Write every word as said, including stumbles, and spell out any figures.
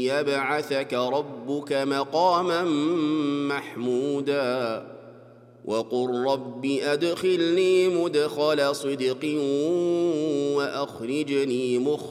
يبعثك ربك مقاما محمودا وقل رب أدخلني مدخل صدق وأخرجني مخرج